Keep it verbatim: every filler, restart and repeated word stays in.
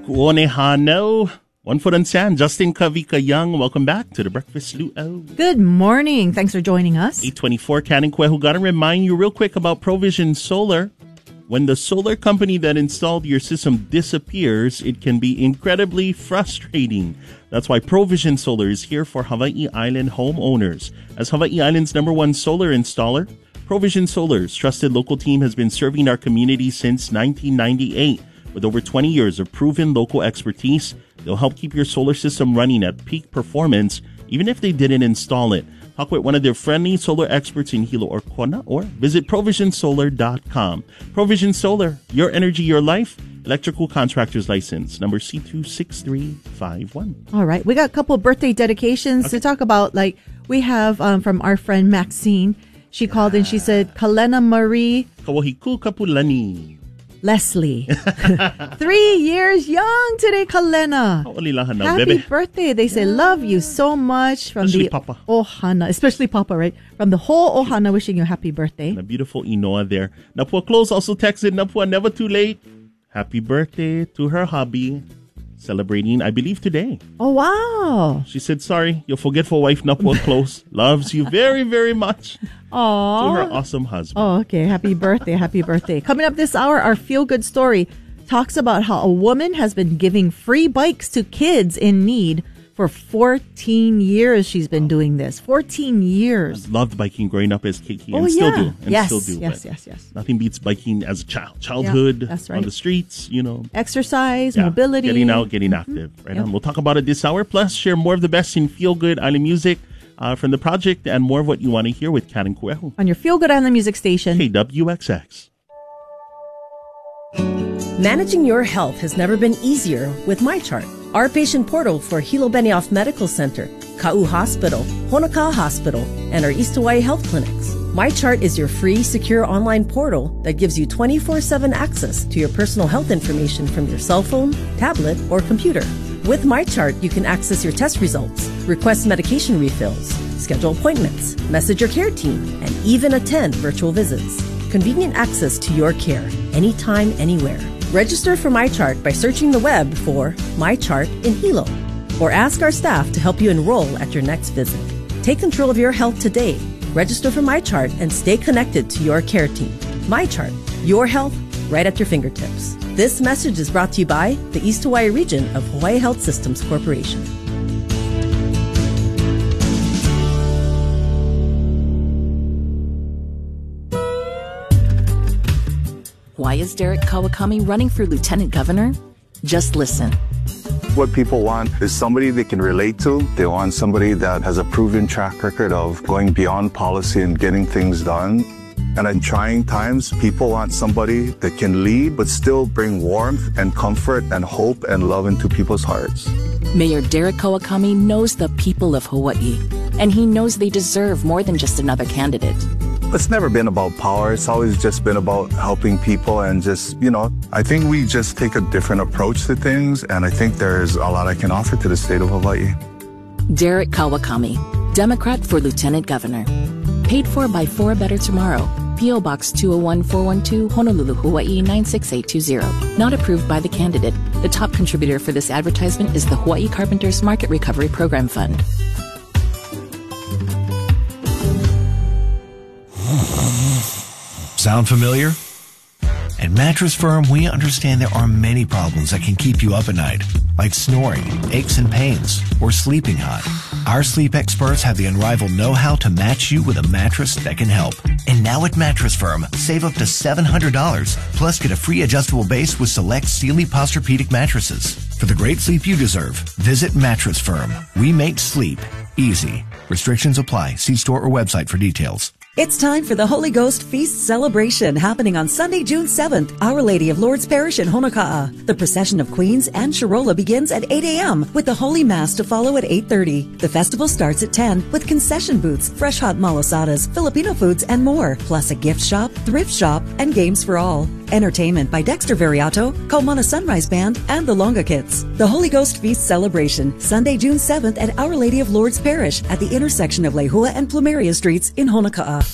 Kuonehano. One foot on sand. Justin Kavika Young. Welcome back to the Breakfast Luau. Good morning. Thanks for joining us. eight twenty-four, Canning Kwehu. Got to remind you real quick about Provision Solar. When the solar company that installed your system disappears, it can be incredibly frustrating. That's why Provision Solar is here for Hawaii Island homeowners. As Hawaii Island's number one solar installer, Provision Solar's trusted local team has been serving our community since nineteen ninety-eight. With over twenty years of proven local expertise, they'll help keep your solar system running at peak performance, even if they didn't install it. Talk with one of their friendly solar experts in Hilo or Kona, or visit provision solar dot com. Provision Solar, your energy, your life. Electrical Contractors License, number C two six three five one. All right. We got a couple of birthday dedications Okay. to talk about. Like, we have um, from our friend Maxine. She called and she said, Kalena Marie Kawahiku Kapulani. Leslie. Three years young today, Kalena. Kauli lang na, Happy bebe. birthday. They say, love you so much from Especially the Papa. Ohana, especially Papa, right? From the whole Ohana, wishing you a happy birthday. And a beautiful Inoa there. Napua Close also texted, Napua, never too late. Happy birthday to her hubby. Celebrating, I believe, today. Oh, wow. She said, sorry, your forgetful wife, Napua Close, loves you very, very much. Aww. To her awesome husband. Oh, okay. Happy birthday. Happy birthday. Coming up this hour, our feel-good story talks about how a woman has been giving free bikes to kids in need for fourteen years. She's been doing this. fourteen years. Loved biking growing up as Kiki and Oh, still yeah. do. And yes, still do. yes, but yes, yes. Nothing beats biking as a child. Childhood, Yeah, that's right. on the streets, you know. Exercise, Yeah, mobility. Getting out, getting active. Right Yep. on. We'll talk about it this hour. Plus, share more of the best in feel-good island music uh, from the project and more of what you want to hear with Canning Kwehu. On your Feel Good Island Music Station. K W X X. Managing your health has never been easier with MyChart, our patient portal for Hilo Benioff Medical Center, Ka'u Hospital, Honoka'a Hospital, and our East Hawaii Health Clinics. MyChart is your free, secure online portal that gives you twenty-four seven access to your personal health information from your cell phone, tablet, or computer. With MyChart, you can access your test results, request medication refills, schedule appointments, message your care team, and even attend virtual visits. Convenient access to your care, anytime, anywhere. Register for MyChart by searching the web for MyChart in Hilo, or ask our staff to help you enroll at your next visit. Take control of your health today. Register for MyChart and stay connected to your care team. MyChart, your health right at your fingertips. This message is brought to you by the East Hawaii region of Hawaii Health Systems Corporation. Why is Derek Kawakami running for lieutenant governor? Just listen. What people want is somebody they can relate to. They want somebody that has a proven track record of going beyond policy and getting things done. And in trying times, people want somebody that can lead but still bring warmth and comfort and hope and love into people's hearts. Mayor Derek Kawakami knows the people of Hawaii, and he knows they deserve more than just another candidate. It's never been about power. It's always just been about helping people and just, you know, I think we just take a different approach to things, and I think there's a lot I can offer to the state of Hawaii. Derek Kawakami, Democrat for lieutenant governor. Paid for by For a Better Tomorrow. P O Box two oh one four one two, Honolulu, Hawaii nine six eight two zero. Not approved by the candidate. The top contributor for this advertisement is the Hawaii Carpenters Market Recovery Program Fund. Sound familiar? At Mattress Firm, we understand there are many problems that can keep you up at night, like snoring, aches and pains, or sleeping hot. Our sleep experts have the unrivaled know-how to match you with a mattress that can help. And now at Mattress Firm, save up to seven hundred dollars, plus get a free adjustable base with select Sealy Posturepedic mattresses. For the great sleep you deserve, visit Mattress Firm. We make sleep easy. Restrictions apply. See store or website for details. It's time for the Holy Ghost Feast celebration happening on Sunday, June seventh, Our Lady of Lourdes Parish in Honoka'a. The procession of Queens and Sharola begins at eight a.m. with the Holy Mass to follow at eight thirty. The festival starts at ten with concession booths, fresh hot malasadas, Filipino foods, and more, plus a gift shop, thrift shop, and games for all. Entertainment by Dexter Variato, Kaumana Sunrise Band, and the Longa Kids. The Holy Ghost Feast celebration, Sunday, June seventh at Our Lady of Lourdes Parish at the intersection of Lehua and Plumeria Streets in Honoka'a.